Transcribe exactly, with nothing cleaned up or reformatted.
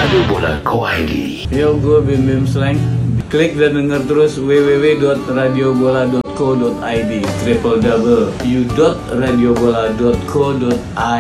Radio Bola Go I D. Yo, gue Bim Bim Slang. Klik dan denger terus w w w dot radio bola dot co dot i d, triple w w w dot radio bola dot co dot i d.